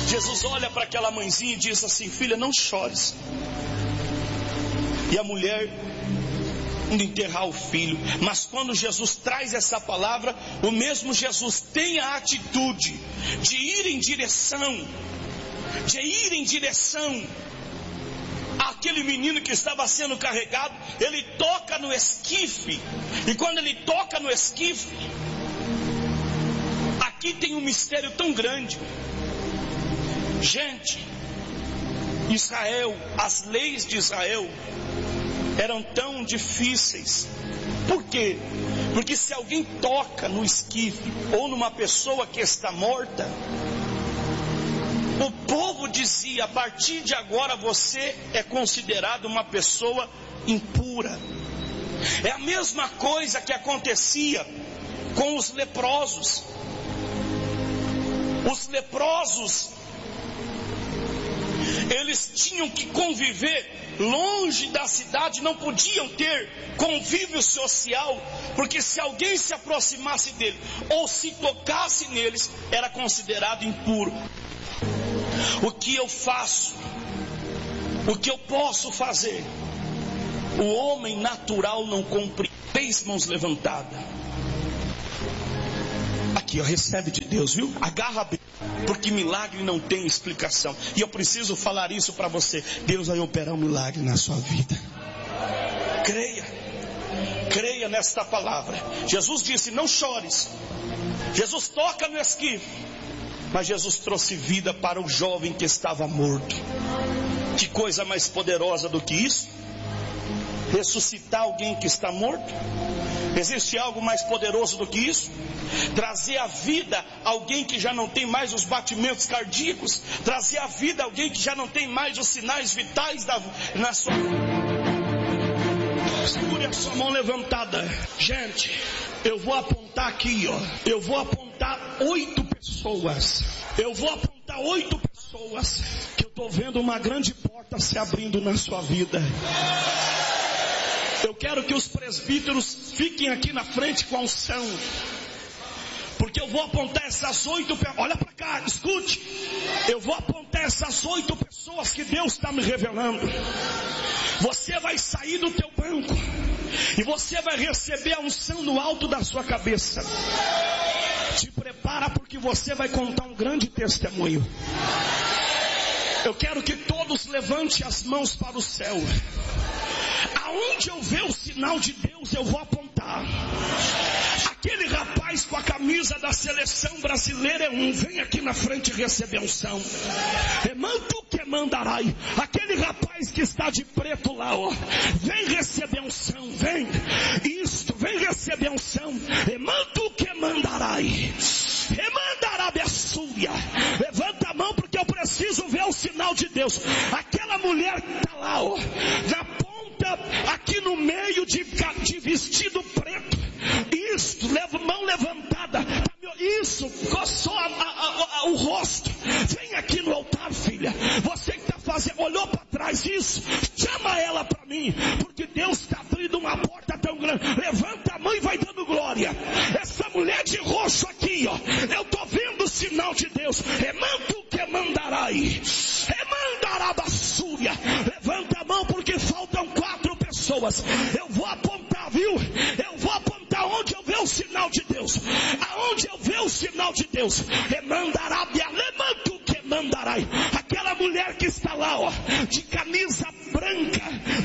Jesus olha para aquela mãezinha e diz assim: filha, não chores. E a mulher indo enterrar o filho. Mas quando Jesus traz essa palavra, o mesmo Jesus tem a atitude de ir em direção àquele menino que estava sendo carregado. Ele toca no esquife, e quando ele toca no esquife, aqui tem um mistério tão grande. Gente, Israel, as leis de Israel eram tão difíceis. Por quê? Porque se alguém toca no esquife ou numa pessoa que está morta, o povo dizia: a partir de agora você é considerado uma pessoa impura. É a mesma coisa que acontecia com os leprosos. Os leprosos, eles tinham que conviver longe da cidade, não podiam ter convívio social, porque se alguém se aproximasse dele ou se tocasse neles, era considerado impuro. O que eu faço? O que eu posso fazer? O homem natural não compreende. 3 mãos levantadas. Aqui, ó, recebe de Deus, viu? Agarra bem, porque milagre não tem explicação. E eu preciso falar isso para você. Deus vai operar um milagre na sua vida. Creia nesta palavra. Jesus disse: não chores. Jesus toca no esquife, mas Jesus trouxe vida para o jovem que estava morto. Que coisa mais poderosa do que isso? Ressuscitar alguém que está morto? Existe algo mais poderoso do que isso? Trazer a vida alguém que já não tem mais os batimentos cardíacos? Trazer a vida alguém que já não tem mais os sinais vitais na sua... Segure a sua mão levantada. Gente, eu vou apontar aqui, ó. Eu vou apontar 8 pessoas. Eu vou apontar 8 pessoas que eu estou vendo uma grande porta se abrindo na sua vida. Eu quero que os presbíteros fiquem aqui na frente com a unção, porque eu vou apontar essas 8 pessoas. Olha para cá, escute. Eu vou apontar essas 8 pessoas que Deus está me revelando. Você vai sair do teu banco e você vai receber a unção no alto da sua cabeça. Te prepara, porque você vai contar um grande testemunho. Eu quero que todos levantem as mãos para o céu. Aonde eu ver o sinal de Deus, eu vou apontar. Aquele rapaz com a camisa da seleção brasileira é um. Vem aqui na frente receber unção. Emanto que mandarai. Aquele rapaz que está de preto lá, ó. Vem receber unção. Vem. Isto, vem receber unção. Emanto que mandarai. Emandarabessúria. Levanta a mão, porque eu preciso ver o sinal de Deus. Aquela mulher que está lá, ó, na ponta, aqui no meio de vestido preto. Isto, mão levantada. Isso, coçou o rosto. Vem aqui no altar, filha. Você que está fazendo, olhou para trás, isso. Chama ela para mim, porque Deus está abrindo uma porta tão grande. Levanta a mão e vai dando glória. Essa mulher de roxo aqui, ó. Eu estou vendo o sinal de Deus. Emanto que mandarai. Emandarabasúria. Levanta a mão, porque faltam 4 pessoas. Eu vou apontar, viu? Eu vou apontar onde eu ver o sinal de Deus. Aonde eu ver o sinal de Deus. Emandarabia. Lemanto que mandarai. Aquela mulher que está lá, ó, de camisa branca,